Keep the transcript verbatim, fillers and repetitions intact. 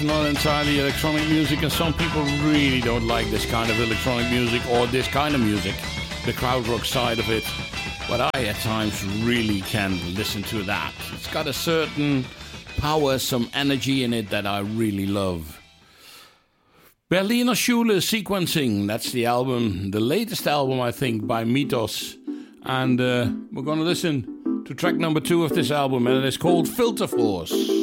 not entirely electronic music, and some people really don't like this kind of electronic music or this kind of music, the krautrock side of it. But I, at times, really can listen to that. It's got a certain power, some energy in it that I really love. Berliner Schule Sequencing, that's the album, the latest album, I think, by Mythos. And uh, we're going to listen to track number two of this album, and it is called Filter Force.